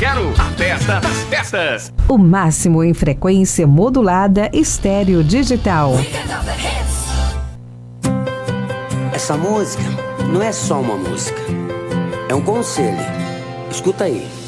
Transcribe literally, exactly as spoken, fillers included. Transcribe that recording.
Quero a festa das festas. O máximo em frequência modulada estéreo digital. Essa música não é só uma música, é um conselho. Escuta aí.